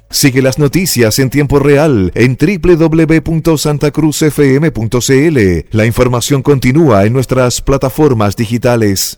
Sigue las noticias en tiempo real en www.santacruzfm.cl. La información continúa en nuestras plataformas digitales.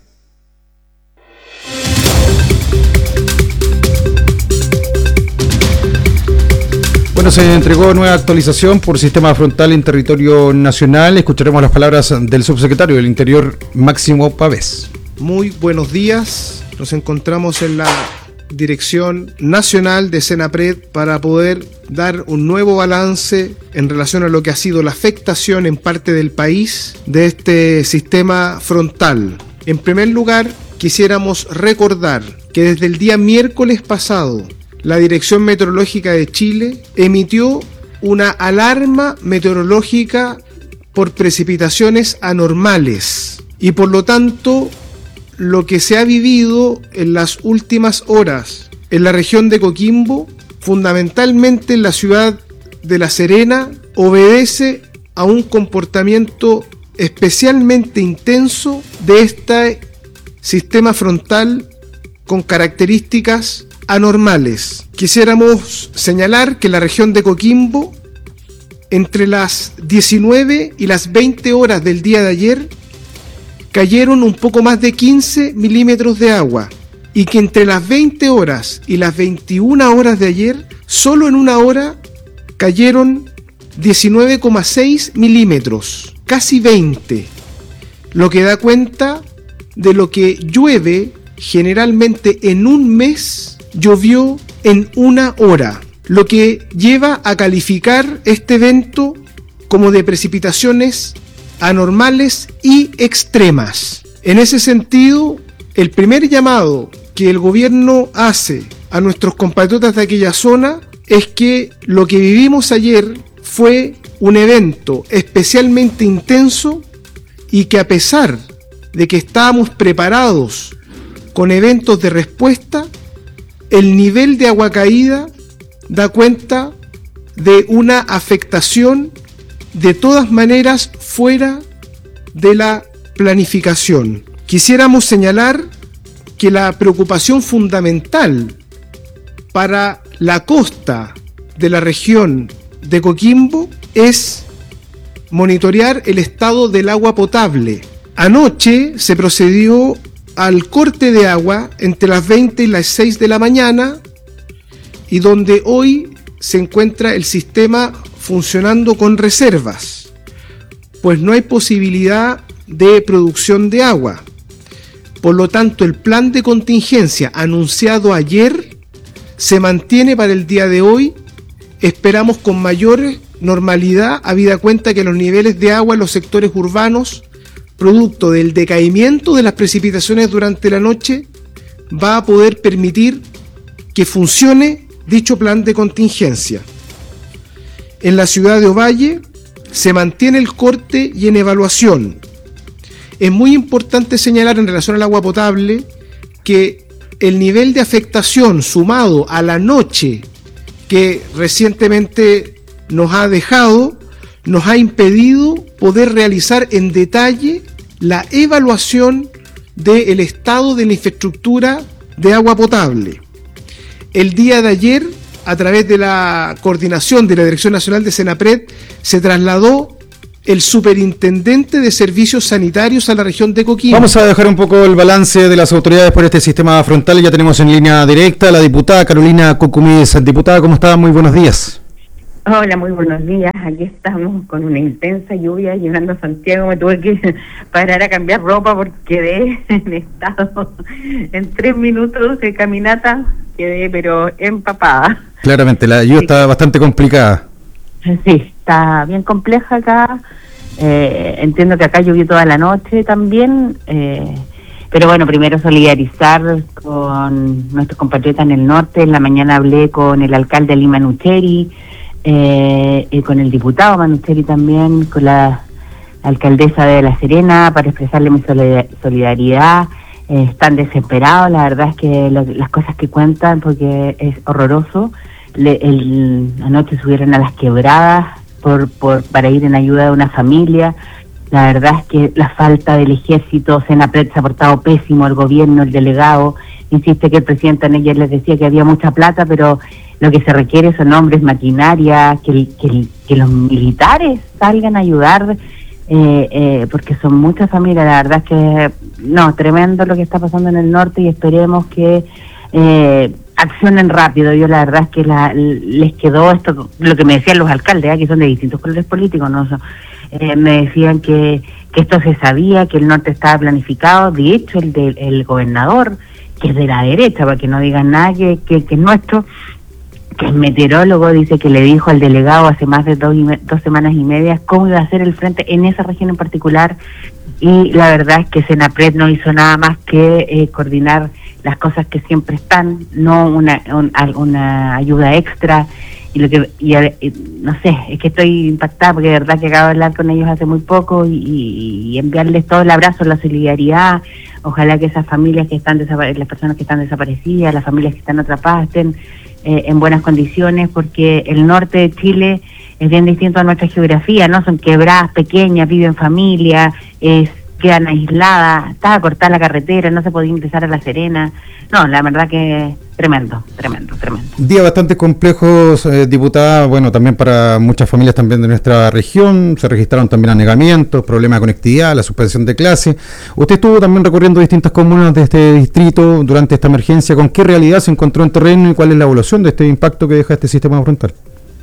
Bueno, se entregó nueva actualización por sistema frontal en territorio nacional. Escucharemos las palabras del subsecretario del Interior, Máximo Pavés. Muy buenos días. Nos encontramos en la Dirección Nacional de Senapred para poder dar un nuevo balance en relación a lo que ha sido la afectación en parte del país de este sistema frontal. En primer lugar, quisiéramos recordar que desde el día miércoles pasado, la Dirección Meteorológica de Chile emitió una alarma meteorológica por precipitaciones anormales y por lo tanto lo que se ha vivido en las últimas horas en la región de Coquimbo, fundamentalmente en la ciudad de La Serena, obedece a un comportamiento especialmente intenso de este sistema frontal con características anormales. Quisiéramos señalar que la región de Coquimbo, entre las 19 y las 20 horas del día de ayer, cayeron un poco más de 15 milímetros de agua, y que entre las 20 horas y las 21 horas de ayer, solo en una hora cayeron 19,6 milímetros, casi 20, lo que da cuenta de lo que llueve generalmente en un mes, llovió en una hora, lo que lleva a calificar este evento como de precipitaciones anormales y extremas. En ese sentido, el primer llamado que el gobierno hace a nuestros compatriotas de aquella zona es que lo que vivimos ayer fue un evento especialmente intenso y que, a pesar de que estábamos preparados con eventos de respuesta, el nivel de agua caída da cuenta de una afectación de todas maneras fuera de la planificación. Quisiéramos señalar que la preocupación fundamental para la costa de la región de Coquimbo es monitorear el estado del agua potable. Anoche se procedió al corte de agua entre las 20 y las 6 de la mañana, y donde hoy se encuentra el sistema funcionando con reservas, pues no hay posibilidad de producción de agua. Por lo tanto, el plan de contingencia anunciado ayer se mantiene para el día de hoy. Esperamos con mayor normalidad, habida cuenta que los niveles de agua en los sectores urbanos, producto del decaimiento de las precipitaciones durante la noche, va a poder permitir que funcione dicho plan de contingencia. En la ciudad de Ovalle se mantiene el corte y en evaluación. Es muy importante señalar en relación al agua potable que el nivel de afectación sumado a la noche que recientemente nos ha dejado, nos ha impedido poder realizar en detalle la evaluación del estado de la infraestructura de agua potable. El día de ayer, a través de la coordinación de la Dirección Nacional de Senapred, se trasladó el superintendente de servicios sanitarios a la región de Coquimbo. Vamos a dejar un poco el balance de las autoridades por este sistema frontal. Ya tenemos en línea directa a la diputada Carolina Cucumís. Diputada, ¿cómo está? Muy buenos días. Hola, muy buenos días. Aquí estamos con una intensa lluvia llegando a Santiago. Me tuve que parar a cambiar ropa porque quedé en estado, en 3 minutos de caminata, quedé pero empapada. Claramente, la lluvia está bastante complicada. Sí, está bien compleja acá. Entiendo que acá llovió toda la noche también. Pero bueno, primero solidarizar con nuestros compatriotas en el norte. En la mañana hablé con el alcalde Lima Nucheri, y con el diputado Manucheri también, con la alcaldesa de La Serena, para expresarle mi solidaridad. Están desesperados, la verdad es que las cosas que cuentan, porque es horroroso. Anoche subieron a las quebradas para ir en ayuda de una familia. La verdad es que la falta del ejército, Senapred se ha portado pésimo, el gobierno, el delegado, insiste que el presidente ayer les decía que había mucha plata, pero lo que se requiere son hombres, maquinaria, que los militares salgan a ayudar, porque son muchas familias. La verdad es que no, tremendo lo que está pasando en el norte, y esperemos que accionen rápido. Yo la verdad es que les quedó esto, lo que me decían los alcaldes, que son de distintos colores políticos, no me decían que esto se sabía, que el norte estaba planificado. De hecho, el gobernador, que es de la derecha, para que no digan nada que es nuestro, que es meteorólogo, dice que le dijo al delegado hace más de 2 semanas y media cómo iba a ser el frente en esa región en particular, y la verdad es que Senapred no hizo nada más que coordinar las cosas que siempre están, no una ayuda extra. Y no sé, es que estoy impactada, porque de verdad que acabo de hablar con ellos hace muy poco, y enviarles todo el abrazo, la solidaridad. Ojalá que esas familias que están las personas que están desaparecidas, las familias que están atrapadas, estén en buenas condiciones, porque el norte de Chile es bien distinto a nuestra geografía, ¿no? Son quebradas pequeñas, viven familias, quedan aisladas, estaba cortada la carretera, no se podía ingresar a La Serena. No, la verdad que tremendo. Día bastante complejos, diputada, bueno, también para muchas familias también de nuestra región. Se registraron también anegamientos, problemas de conectividad, la suspensión de clases. Usted estuvo también recorriendo distintas comunas de este distrito durante esta emergencia. ¿Con qué realidad se encontró en terreno y cuál es la evaluación de este impacto que deja este sistema frontal?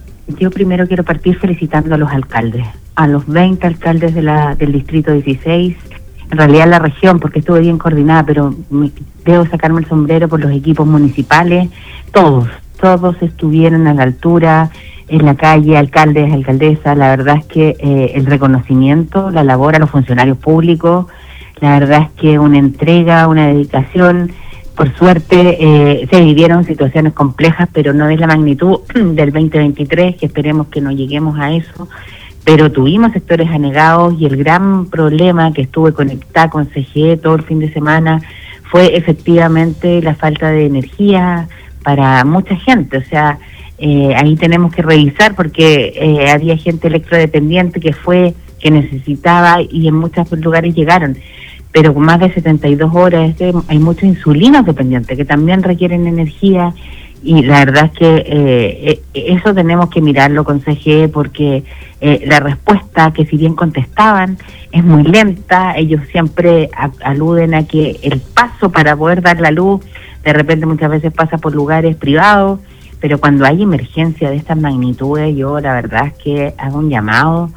Yo primero quiero partir felicitando a los alcaldes, a los 20 alcaldes del distrito 16, en realidad la región, porque estuve bien coordinada, pero debo sacarme el sombrero por los equipos municipales. Todos estuvieron a la altura, en la calle, alcaldes, alcaldesas. La verdad es que el reconocimiento, la labor a los funcionarios públicos, la verdad es que una entrega, una dedicación. Por suerte se vivieron situaciones complejas, pero no de la magnitud del 2023, que esperemos que no lleguemos a eso, pero tuvimos sectores anegados, y el gran problema que estuve conectada con CGE todo el fin de semana fue efectivamente la falta de energía para mucha gente. O sea, ahí tenemos que revisar, porque había gente electrodependiente que necesitaba, y en muchos lugares llegaron, pero con más de 72 horas. Hay muchos insulinos dependientes que también requieren energía, y la verdad es que eso tenemos que mirarlo con CGE, porque la respuesta, que si bien contestaban, es muy lenta. Ellos siempre aluden a que el paso para poder dar la luz de repente muchas veces pasa por lugares privados, pero cuando hay emergencia de estas magnitudes, yo la verdad es que hago un llamado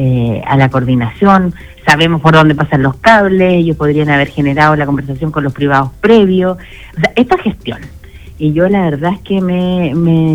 a la coordinación. Sabemos por dónde pasan los cables, ellos podrían haber generado la conversación con los privados previos. O sea, esta gestión. Y yo la verdad es que me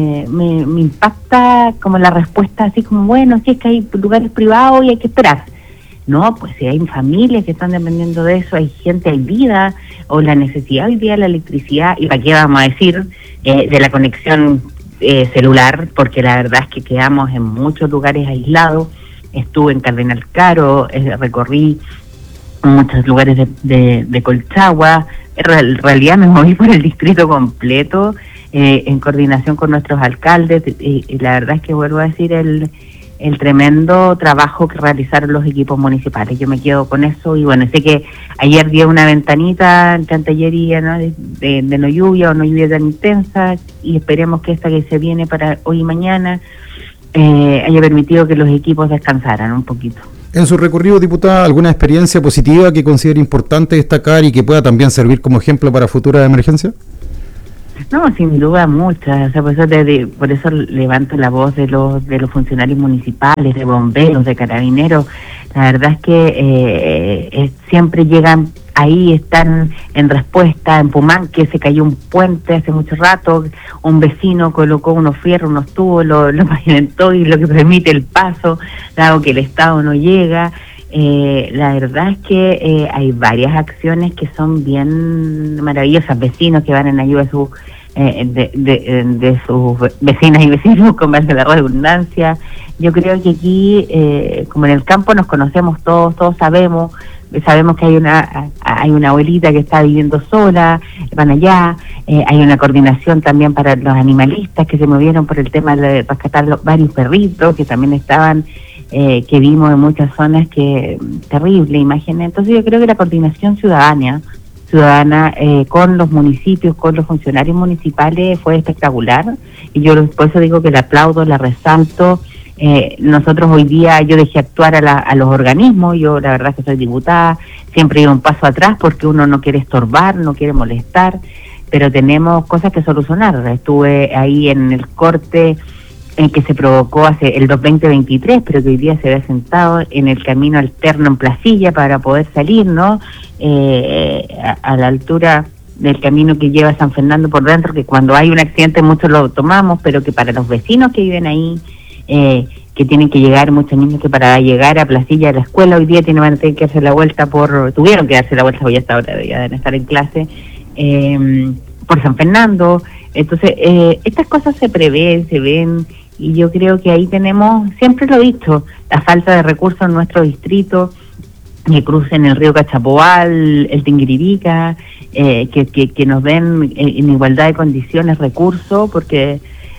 impacta como la respuesta, así como, bueno, sí, es que hay lugares privados y hay que esperar. No, pues si hay familias que están dependiendo de eso, hay gente, hay vida, o la necesidad hoy día de la electricidad, y para qué vamos a decir de la conexión celular, porque la verdad es que quedamos en muchos lugares aislados. Estuve en Cardenal Caro, recorrí muchos lugares de Colchagua. En realidad me moví por el distrito completo, en coordinación con nuestros alcaldes, y la verdad es que vuelvo a decir el tremendo trabajo que realizaron los equipos municipales. Yo me quedo con eso, y bueno, sé que ayer dio una ventanita entre anteayer y ¿no? de no lluvia, o no lluvia tan intensa, y esperemos que esta que se viene para hoy y mañana haya permitido que los equipos descansaran un poquito. En su recorrido, diputada, ¿alguna experiencia positiva que considere importante destacar y que pueda también servir como ejemplo para futuras emergencias? No, sin duda muchas. O sea, por eso levanto la voz de los funcionarios municipales, de bomberos, de carabineros. La verdad es que siempre llegan ahí, están en respuesta. En Pumanque se cayó un puente hace mucho rato, un vecino colocó unos fierros, unos tubos, lo pavimentó, y lo que permite el paso, dado que el Estado no llega. La verdad es que hay varias acciones que son bien maravillosas. Vecinos que van en ayuda de sus vecinas y vecinos, con más de la redundancia. Yo creo que aquí, como en el campo nos conocemos todos sabemos que hay una abuelita que está viviendo sola, van allá. Hay una coordinación también para los animalistas que se movieron por el tema de rescatar varios perritos que también estaban, que vimos en muchas zonas, que terrible imagen. Entonces yo creo que la coordinación ciudadana con los municipios, con los funcionarios municipales fue espectacular, y yo por eso digo que la aplaudo, la resalto. Nosotros hoy día, yo dejé actuar a los organismos, yo la verdad que soy diputada, siempre iba un paso atrás porque uno no quiere estorbar, no quiere molestar, pero tenemos cosas que solucionar. Estuve ahí en el corte que se provocó hace el 2023, pero que hoy día se ve sentado en el camino alterno en Placilla para poder salir, ¿no? A la altura del camino que lleva San Fernando por dentro, que cuando hay un accidente muchos lo tomamos, pero que para los vecinos que viven ahí, que tienen que llegar, muchos niños que para llegar a Placilla de la escuela hoy día van a tener que hacer la vuelta tuvieron que darse la vuelta, porque ya hasta ahora ya deben estar en clase, por San Fernando. Entonces, estas cosas se prevén, se ven, y yo creo que ahí tenemos, siempre lo he dicho, la falta de recursos en nuestro distrito, que crucen el río Cachapoal, el Tinguiririca, que nos den en igualdad de condiciones recursos, porque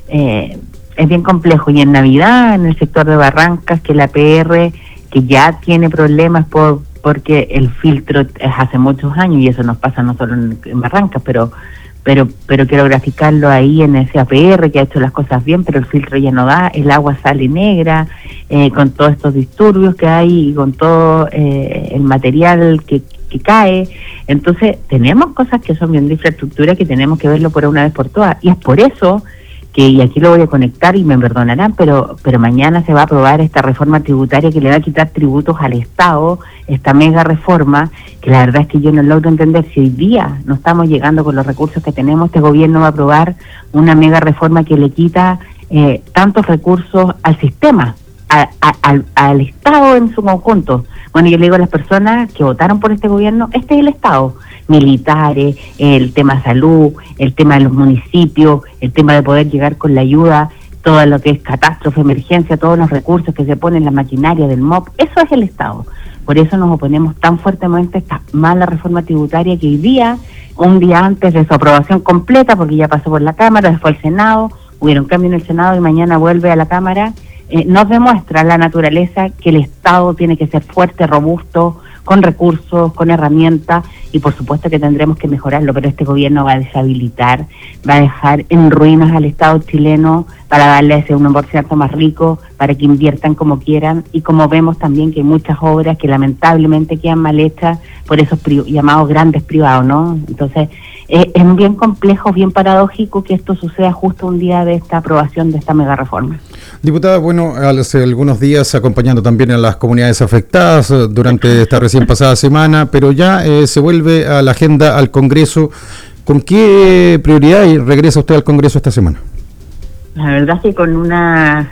es bien complejo. Y en Navidad, en el sector de Barrancas, que la PR, que ya tiene problemas porque el filtro es hace muchos años, y eso nos pasa no solo en Barrancas, pero quiero graficarlo ahí en ese APR que ha hecho las cosas bien, pero el filtro ya no da, el agua sale negra, con todos estos disturbios que hay y con todo el material que cae. Entonces tenemos cosas que son bien de infraestructura que tenemos que verlo por una vez por todas, y es por eso que, y aquí lo voy a conectar y me perdonarán, pero mañana se va a aprobar esta reforma tributaria que le va a quitar tributos al Estado, esta mega reforma, que la verdad es que yo no logro entender. Si hoy día no estamos llegando con los recursos que tenemos, este gobierno va a aprobar una mega reforma que le quita tantos recursos al sistema, al Estado en su conjunto. Bueno, yo le digo a las personas que votaron por este gobierno, este es el Estado, militares, el tema salud, el tema de los municipios, el tema de poder llegar con la ayuda, todo lo que es catástrofe, emergencia, todos los recursos que se ponen en la maquinaria del MOP, eso es el Estado. Por eso nos oponemos tan fuertemente a esta mala reforma tributaria que hoy día, un día antes de su aprobación completa, porque ya pasó por la Cámara, después al Senado, hubieron cambio en el Senado y mañana vuelve a la Cámara, nos demuestra la naturaleza que el Estado tiene que ser fuerte, robusto, con recursos, con herramientas, y por supuesto que tendremos que mejorarlo, pero este gobierno va a deshabilitar, va a dejar en ruinas al Estado chileno para darle ese 1% más rico, para que inviertan como quieran, y como vemos también que hay muchas obras que lamentablemente quedan mal hechas por esos llamados grandes privados, ¿no? Entonces, es bien complejo, bien paradójico que esto suceda justo un día de esta aprobación de esta mega reforma. Diputada, bueno, hace algunos días acompañando también a las comunidades afectadas durante esta recién pasada semana, pero ya se vuelve a la agenda al Congreso. ¿Con qué prioridad regresa usted al Congreso esta semana? La verdad es que con una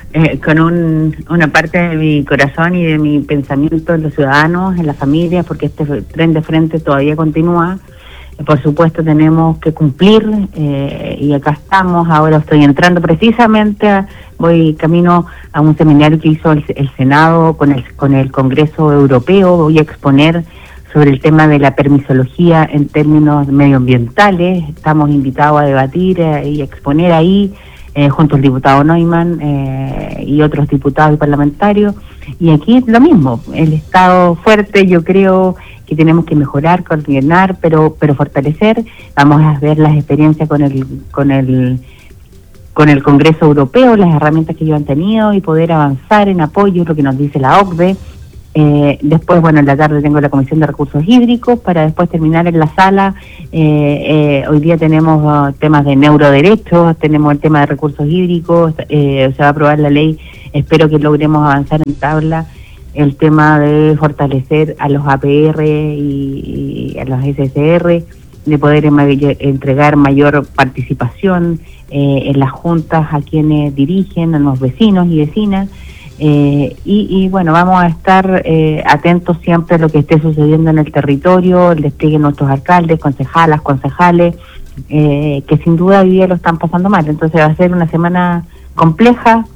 parte de mi corazón y de mi pensamiento en los ciudadanos, en las familias, porque este tren de frente todavía continúa. Por supuesto tenemos que cumplir, y acá estamos. Ahora estoy entrando precisamente, voy camino a un seminario que hizo el Senado con el Congreso Europeo. Voy a exponer sobre el tema de la permisología en términos medioambientales. Estamos invitados a debatir y a exponer ahí, junto al diputado Neumann y otros diputados y parlamentarios. Y aquí es lo mismo, el Estado fuerte, yo creo que tenemos que mejorar, coordinar, pero fortalecer. Vamos a ver las experiencias con el Congreso Europeo, las herramientas que ellos han tenido, y poder avanzar en apoyo, lo que nos dice la OCDE. Después, bueno, en la tarde tengo la Comisión de Recursos Hídricos, para después terminar en la sala. Hoy día tenemos temas de neuroderechos, tenemos el tema de recursos hídricos, se va a aprobar la ley, espero que logremos avanzar en tabla el tema de fortalecer a los APR y a los SSR, de poder entregar mayor participación en las juntas a quienes dirigen, a los vecinos y vecinas. Y bueno, vamos a estar atentos siempre a lo que esté sucediendo en el territorio, el despliegue de nuestros alcaldes, concejales, que sin duda hoy día lo están pasando mal. Entonces va a ser una semana compleja,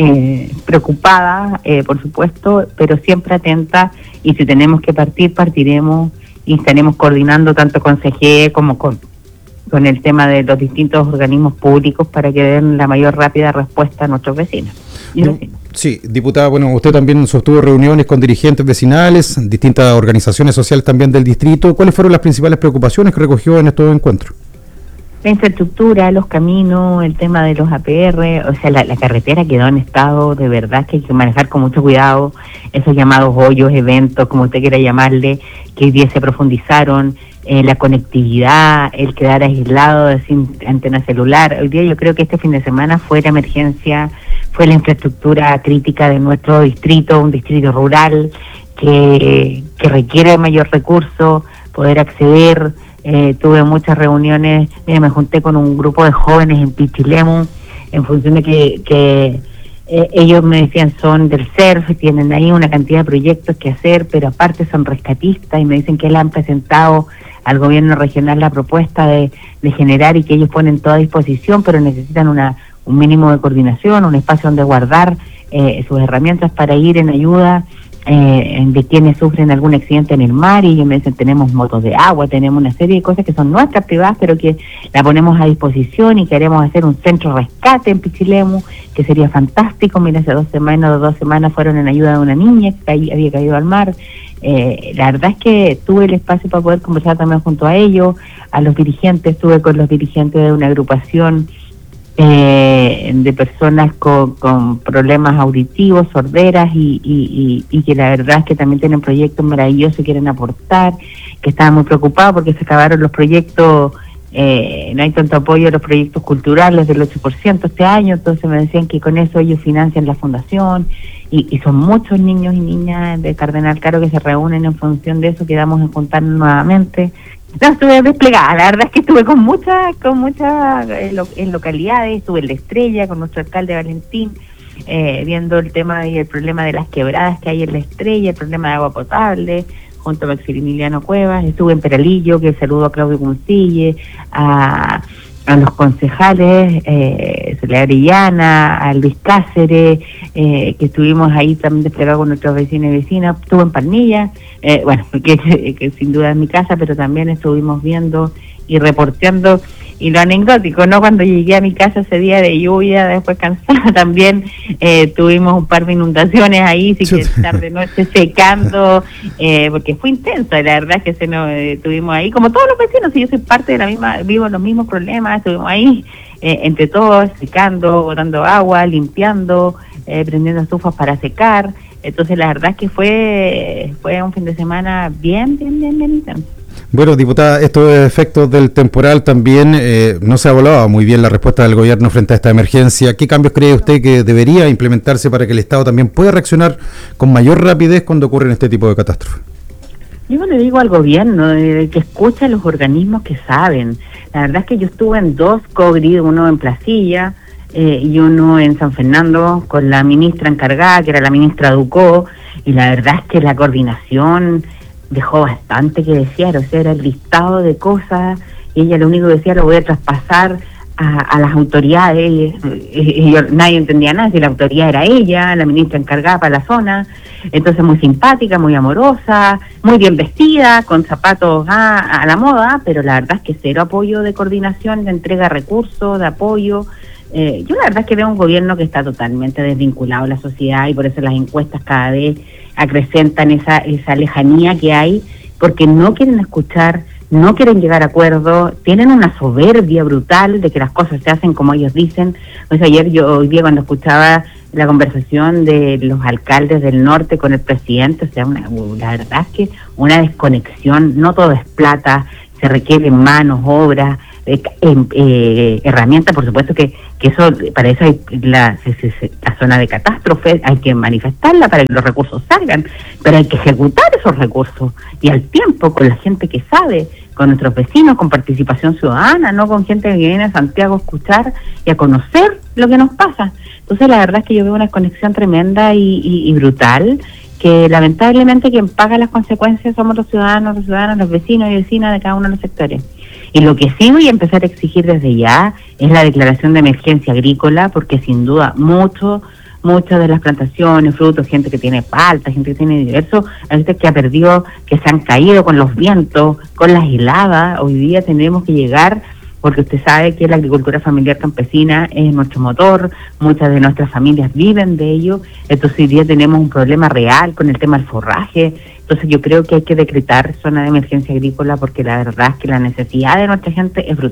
preocupada, por supuesto, pero siempre atenta, y si tenemos que partir, partiremos, y estaremos coordinando tanto con CGE como con el tema de los distintos organismos públicos para que den la mayor rápida respuesta a nuestros vecinos. Sí, diputada, bueno, usted también sostuvo reuniones con dirigentes vecinales, distintas organizaciones sociales también del distrito. ¿Cuáles fueron las principales preocupaciones que recogió en estos encuentros? la infraestructura, los caminos, el tema de los APR, o sea, la carretera quedó en estado de verdad que hay que manejar con mucho cuidado, esos llamados hoyos, eventos, como usted quiera llamarle, que hoy día se profundizaron, la conectividad, el quedar aislado sin antena celular. Hoy día yo creo que este fin de semana fue la emergencia, fue la infraestructura crítica de nuestro distrito, un distrito rural que requiere mayor recurso, poder acceder. Tuve muchas reuniones, me junté con un grupo de jóvenes en Pichilemu, en función de que ellos me decían son del CERF, tienen ahí una cantidad de proyectos que hacer, pero aparte son rescatistas y me dicen que le han presentado al gobierno regional la propuesta de generar y que ellos ponen toda a disposición, pero necesitan un mínimo de coordinación, un espacio donde guardar sus herramientas para ir en ayuda de quienes sufren algún accidente en el mar, y ellos me dicen tenemos motos de agua, tenemos una serie de cosas que son nuestras privadas pero que la ponemos a disposición y queremos hacer un centro rescate en Pichilemu que sería fantástico. Mira, hace 2 semanas fueron en ayuda de una niña que había caído al mar. La verdad es que tuve el espacio para poder conversar también junto a ellos, a los dirigentes, estuve con los dirigentes de una agrupación de personas con problemas auditivos, sorderas y que la verdad es que también tienen proyectos maravillosos y quieren aportar, que estaban muy preocupados porque se acabaron los proyectos, no hay tanto apoyo a los proyectos culturales del 8% este año, entonces me decían que con eso ellos financian la fundación y son muchos niños y niñas de Cardenal Caro que se reúnen en función de eso, quedamos en juntarnos nuevamente. No, estuve desplegada, la verdad es que estuve con muchas en localidades, estuve en La Estrella con nuestro alcalde Valentín, viendo el tema y el problema de las quebradas que hay en La Estrella, el problema de agua potable, junto a Maximiliano Cuevas. Estuve en Peralillo, que saludo a Claudio Cuncille, a los concejales, Soledad Arellana, a Luis Cáceres, que estuvimos ahí también desplegados con nuestros vecinos y vecinas. Estuve en Palmilla, que sin duda es mi casa, pero también estuvimos viendo y reporteando. Y lo anecdótico, ¿no? Cuando llegué a mi casa ese día de lluvia, después cansada, también tuvimos un par de inundaciones ahí, sí que tarde noche secando, porque fue intensa, la verdad es que estuvimos ahí, como todos los vecinos, y yo soy parte de la misma, vivo los mismos problemas, estuvimos ahí entre todos, secando, botando agua, limpiando, prendiendo estufas para secar. Entonces la verdad es que fue un fin de semana bien intenso. Bueno, diputada, estos efectos del temporal también no se ha evaluado muy bien la respuesta del gobierno frente a esta emergencia. ¿Qué cambios cree usted que debería implementarse para que el Estado también pueda reaccionar con mayor rapidez cuando ocurren este tipo de catástrofes? Yo le digo al gobierno que escucha a los organismos que saben. La verdad es que yo estuve en 2 COGRI, uno en Placilla y uno en San Fernando, con la ministra encargada, que era la ministra Ducó, y la verdad es que la coordinación dejó bastante que desear, o sea, era el listado de cosas, y ella lo único que decía, lo voy a traspasar a las autoridades, y nadie entendía nada, si la autoridad era ella, la ministra encargada para la zona. Entonces muy simpática, muy amorosa, muy bien vestida, con zapatos a la moda, pero la verdad es que cero apoyo de coordinación, de entrega de recursos, de apoyo. Yo la verdad es que veo un gobierno que está totalmente desvinculado a la sociedad, y por eso las encuestas cada vez acrecentan esa lejanía que hay, porque no quieren escuchar, no quieren llegar a acuerdos, tienen una soberbia brutal de que las cosas se hacen como ellos dicen. Pues hoy día cuando escuchaba la conversación de los alcaldes del norte con el presidente, o sea, la verdad es que una desconexión, no todo es plata, se requieren manos, obras, herramientas, por supuesto que eso, para eso hay la zona de catástrofe, hay que manifestarla para que los recursos salgan, pero hay que ejecutar esos recursos y al tiempo, con la gente que sabe, con nuestros vecinos, con participación ciudadana, no con gente que viene a Santiago a escuchar y a conocer lo que nos pasa. Entonces la verdad es que yo veo una desconexión tremenda y brutal, que lamentablemente quien paga las consecuencias somos los ciudadanos, los vecinos y vecinas de cada uno de los sectores. Y lo que sí voy a empezar a exigir desde ya es la declaración de emergencia agrícola, porque sin duda muchas de las plantaciones, frutos, gente que tiene palta, gente que tiene diversos, gente que ha perdido, que se han caído con los vientos, con las heladas. Hoy día tenemos que llegar, porque usted sabe que la agricultura familiar campesina es nuestro motor, muchas de nuestras familias viven de ello, entonces hoy día tenemos un problema real con el tema del forraje. Entonces yo creo que hay que decretar zona de emergencia agrícola, porque la verdad es que la necesidad de nuestra gente es brutal.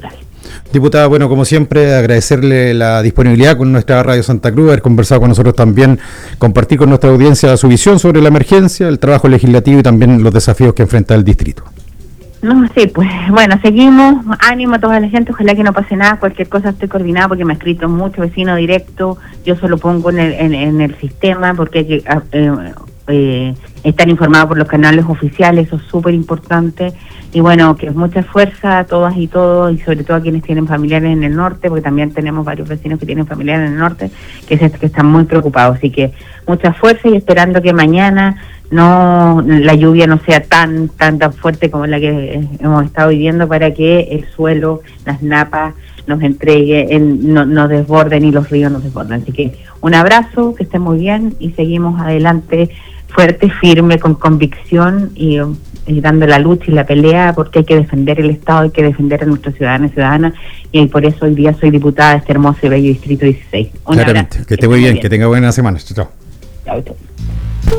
Diputada, bueno, como siempre, agradecerle la disponibilidad con nuestra Radio Santa Cruz, haber conversado con nosotros también, compartir con nuestra audiencia su visión sobre la emergencia, el trabajo legislativo y también los desafíos que enfrenta el distrito. No, sí, pues bueno, seguimos, ánimo a toda la gente, ojalá que no pase nada, cualquier cosa estoy coordinada porque me ha escrito mucho vecino directo, yo solo pongo en el sistema porque hay que estar informado por los canales oficiales, eso es súper importante, y bueno, que mucha fuerza a todas y todos, y sobre todo a quienes tienen familiares en el norte, porque también tenemos varios vecinos que tienen familiares en el norte, que están muy preocupados, así que mucha fuerza y esperando que mañana la lluvia no sea tan fuerte como la que hemos estado viviendo para que el suelo, las napas nos entregue, no desborden y los ríos nos desborden. Así que un abrazo, que estén muy bien y seguimos adelante fuerte, firme, con convicción y dando la lucha y la pelea porque hay que defender el Estado, hay que defender a nuestros ciudadanos y ciudadanas y por eso hoy día soy diputada de este hermoso y bello Distrito 16. Claramente, que esté muy bien, que tenga buena semana. Chao. Chao.